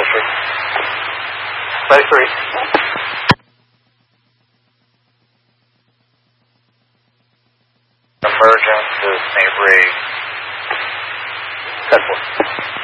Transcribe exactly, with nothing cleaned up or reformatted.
three. Play three. Emergence to Saint Bray. ten four.